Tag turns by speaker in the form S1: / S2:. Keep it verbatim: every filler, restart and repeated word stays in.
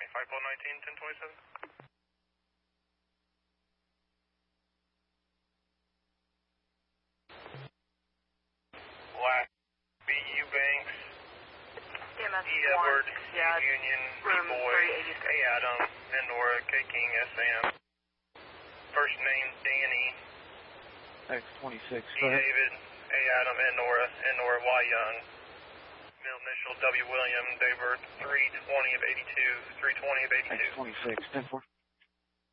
S1: five one nineteen, ten twenty-seven. Last B U Banks,
S2: E M S
S1: E Edward,
S2: yeah,
S1: Union, B
S2: room
S1: Boy,
S2: three eighty-six.
S1: A Adam, Endora, K King, S M. First name Danny,
S3: X twenty-six.
S1: D David, A Adam, Endora, Endora, Y Young. Middle initial W William, date birth three twenty of eighty-two, three twenty of eighty-two.
S3: X twenty-six, ten four.